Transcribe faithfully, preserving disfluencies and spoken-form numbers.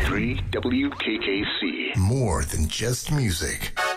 three W K K C. More than just music.